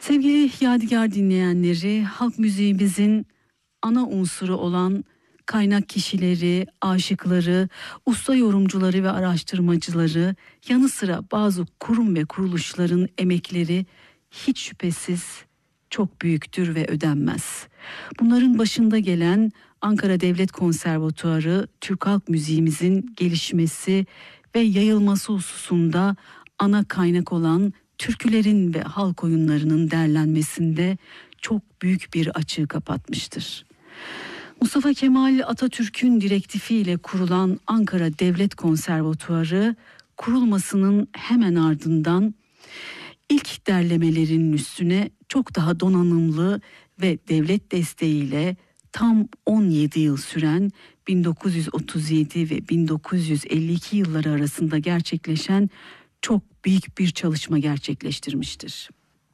Sevgili Yadigar dinleyenleri, halk müziğimizin ana unsuru olan kaynak kişileri, aşıkları, usta yorumcuları ve araştırmacıları, yanı sıra bazı kurum ve kuruluşların emekleri hiç şüphesiz çok büyüktür ve ödenmez. Bunların başında gelen Ankara Devlet Konservatuarı, Türk halk müziğimizin gelişmesi ve yayılması hususunda ana kaynak olan türkülerin ve halk oyunlarının derlenmesinde çok büyük bir açığı kapatmıştır. Mustafa Kemal Atatürk'ün direktifiyle kurulan Ankara Devlet Konservatuarı kurulmasının hemen ardından ilk derlemelerinin üstüne çok daha donanımlı ve devlet desteğiyle tam 17 yıl süren 1937 ve 1952 yılları arasında gerçekleşen çok büyük bir çalışma gerçekleştirmiştir.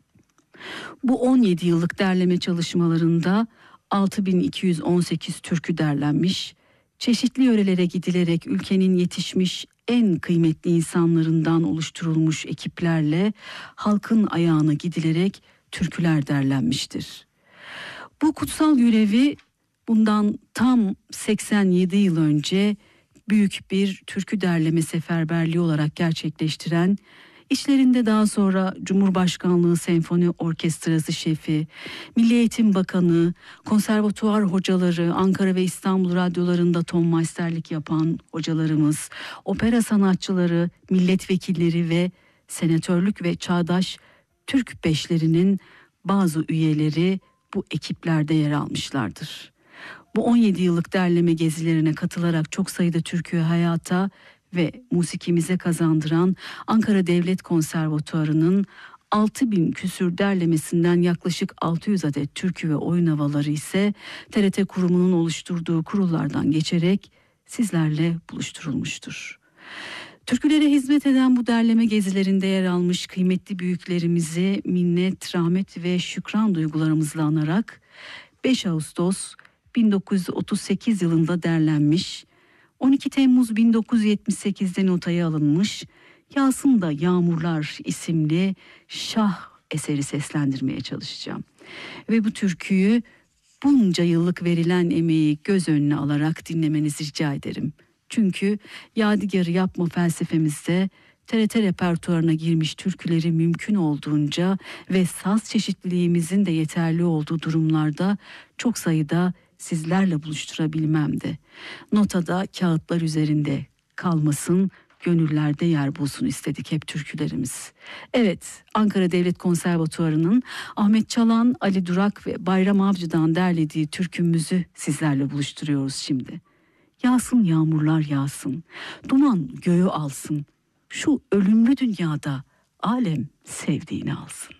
Bu 17 yıllık derleme çalışmalarında 6218 türkü derlenmiş, çeşitli yörelere gidilerek ülkenin yetişmiş en kıymetli insanlarından oluşturulmuş ekiplerle halkın ayağına gidilerek türküler derlenmiştir. Bu kutsal görevi bundan tam 87 yıl önce büyük bir türkü derleme seferberliği olarak gerçekleştiren, İçlerinde daha sonra Cumhurbaşkanlığı Senfoni Orkestrası Şefi, Milli Eğitim Bakanı, konservatuvar hocaları, Ankara ve İstanbul radyolarında tonmeisterlik yapan hocalarımız, opera sanatçıları, milletvekilleri ve senatörlük ve çağdaş Türk beşlerinin bazı üyeleri bu ekiplerde yer almışlardır. Bu 17 yıllık derleme gezilerine katılarak çok sayıda türküyü hayata ve musikimize kazandıran Ankara Devlet Konservatuarı'nın 6000 küsür derlemesinden yaklaşık 600 adet türkü ve oyun havaları ise TRT kurumunun oluşturduğu kurullardan geçerek sizlerle buluşturulmuştur. Türkülere hizmet eden bu derleme gezilerinde yer almış kıymetli büyüklerimizi minnet, rahmet ve şükran duygularımızla anarak 5 Ağustos 1938 yılında derlenmiş, 12 Temmuz 1978'de notaya alınmış Yağsın da Yağmurlar isimli şah eseri seslendirmeye çalışacağım. Ve bu türküyü bunca yıllık verilen emeği göz önüne alarak dinlemenizi rica ederim. Çünkü yadigarı yapma felsefemizde TRT repertuarına girmiş türküleri mümkün olduğunca ve saz çeşitliliğimizin de yeterli olduğu durumlarda çok sayıda sizlerle buluşturabilmemdi. Notada kağıtlar üzerinde kalmasın, gönüllerde yer bulsun istedik hep türkülerimiz. Evet, Ankara Devlet Konservatuarı'nın Ahmet Çalan, Ali Durak ve Bayram Avcı'dan derlediği türkümüzü sizlerle buluşturuyoruz şimdi. Yağsın yağmurlar yağsın, duman göğü alsın, şu ölümlü dünyada alem sevdiğini alsın.